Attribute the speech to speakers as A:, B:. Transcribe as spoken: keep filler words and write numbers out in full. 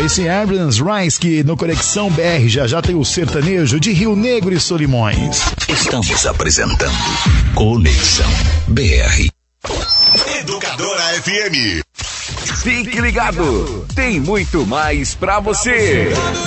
A: Tracy Abrams, Rice, que no Conexão B R já já tem o sertanejo de Rio Negro e Solimões.
B: Estamos apresentando Conexão B R.
C: Educadora F M.
D: Fique ligado, tem muito mais pra você.